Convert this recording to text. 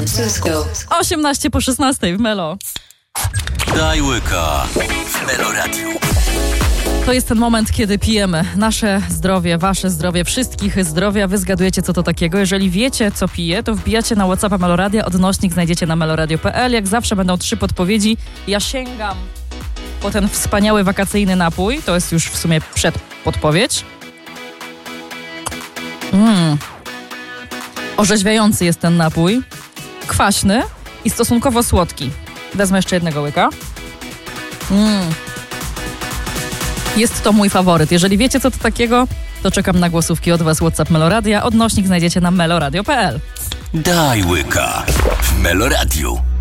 18 po 16 w Melo. Daj łyka w Melo Radio. To jest ten moment, kiedy pijemy nasze zdrowie, wasze zdrowie, wszystkich zdrowia. Wy zgadujecie, co to takiego. Jeżeli wiecie, co pije, to wbijacie na WhatsAppa Meloradia. Odnośnik znajdziecie na meloradio.pl. Jak zawsze będą 3 podpowiedzi. Ja sięgam po ten wspaniały wakacyjny napój. To jest już w sumie przedpodpowiedź. Orzeźwiający jest ten napój. Kwaśny i stosunkowo słodki. Wezmę jeszcze jednego łyka. Jest to mój faworyt. Jeżeli wiecie, co to takiego, to czekam na głosówki od was. WhatsApp Meloradia. Odnośnik znajdziecie na meloradio.pl. Daj łyka w Melo Radio.